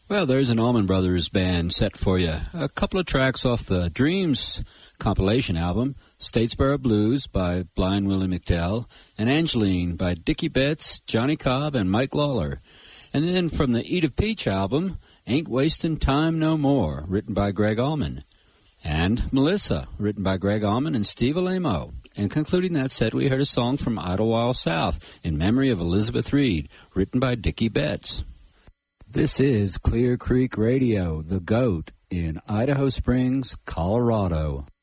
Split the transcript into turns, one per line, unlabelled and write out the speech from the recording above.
Well, there's an Allman Brothers band set for you. A couple of tracks off the Dreams compilation album, Statesboro Blues by Blind Willie McDowell, and Angeline by Dickie Betts, Johnny Cobb, and Mike Lawler. And then from the Eat of Peach album, Ain't Wastin' Time No More, written by Greg Allman. And Melissa, written by Greg Allman and Steve Alamo. And concluding that set, we heard a song from Idlewild South, in memory of Elizabeth Reed, written by Dickie Betts. This is Clear Creek Radio, the GOAT, in Idaho Springs, Colorado.